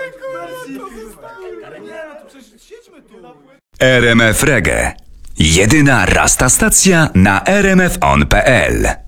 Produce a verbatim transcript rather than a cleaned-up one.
R M F Reggae. Jedyna rasta stacja na r m f on kropka p l.